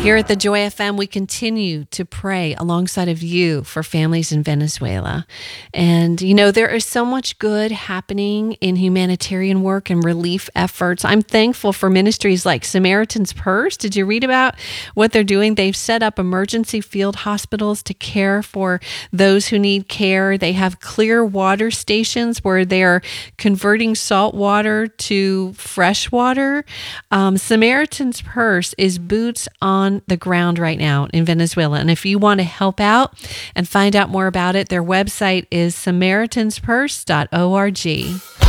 Here at the Joy FM, we continue to pray alongside of you for families in Venezuela. And, there is so much good happening in humanitarian work and relief efforts. I'm thankful for ministries like Samaritan's Purse. Did you read about what they're doing? They've set up emergency field hospitals to care for those who need care. They have clear water stations where they're converting salt water to fresh water. Samaritan's Purse is boots on the ground right now in Venezuela. And if you want to help out and find out more about it, their website is samaritanspurse.org.